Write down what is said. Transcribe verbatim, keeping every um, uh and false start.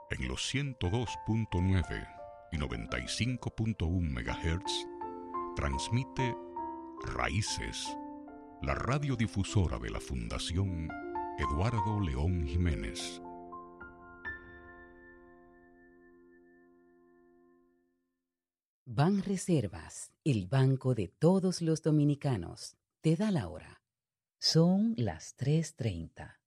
En los ciento dos punto nueve y noventa y cinco punto uno megahertz transmite Raíces, la radiodifusora de la Fundación Eduardo León Jiménez. Banreservas, el banco de todos los dominicanos, te da la hora. Son las tres treinta.